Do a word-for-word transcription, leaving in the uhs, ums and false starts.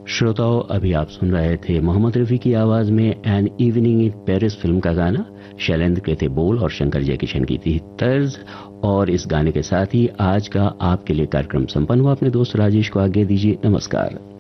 श्रोताओं, अभी आप सुन रहे थे मोहम्मद रफी की आवाज में an evening in Paris film का गाना। शैलेंद्र के थे बोल और शंकर जयकिशन की थी तर्ज। और इस गाने के साथ ही आज का आपके लिए कार्यक्रम संपन्न हुआ। अपने दोस्त राजेश को आगे दीजिए। नमस्कार।